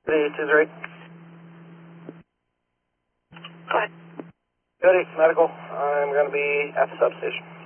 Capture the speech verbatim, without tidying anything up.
Cody, two three. Go ahead. Cody, medical. I'm going to be at the substation.